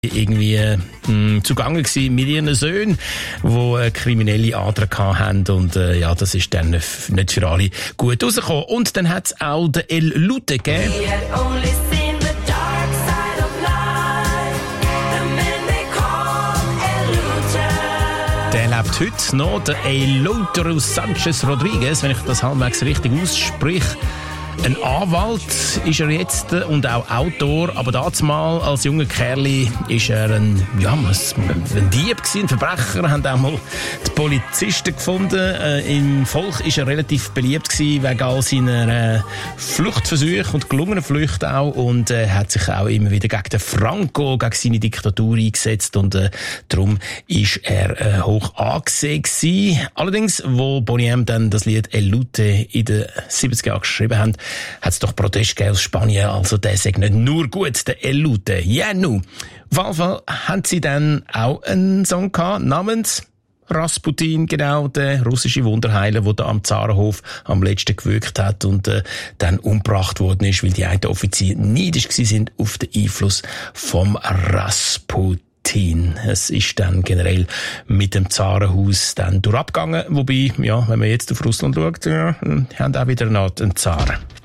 irgendwie zugange gewesen mit ihren Söhnen, die kriminelle Adern hatten und ja, das ist dann nicht für alle gut rausgekommen. Und dann hat es auch den El Lute gegeben. Der lebt heute noch, der Eleuterio Sanchez Rodriguez, wenn ich das halbwegs richtig ausspreche. Ein Anwalt ist er jetzt und auch Autor, aber dazumal als junger Kerli ist er ein Dieb gewesen, ein Verbrecher, haben auch mal die Polizisten gefunden. Im Volk ist er relativ beliebt gewesen, wegen all seiner Fluchtversuche und gelungenen Flüchte auch, und hat sich auch immer wieder gegen den Franco, gegen seine Diktatur eingesetzt, und darum ist er hoch angesehen gewesen. Allerdings, wo Boney M dann das Lied El Lute in den 70er Jahren geschrieben haben, hat es doch Protest gegeben aus Spanien, also der sagt nicht nur gut, der El Lute. Ja, nu. Auf jeden Fall haben sie dann auch einen Song gehabt, namens Rasputin, genau, der russische Wunderheiler, der da am Zarenhof am letzten gewirkt hat und dann umgebracht worden ist, weil die einen Offiziere neidisch gewesen sind auf den Einfluss vom Rasputin. Es ist dann generell mit dem Zarenhaus dann durchgegangen, wobei, ja, wenn man jetzt auf Russland schaut, ja, haben auch wieder einen Zaren.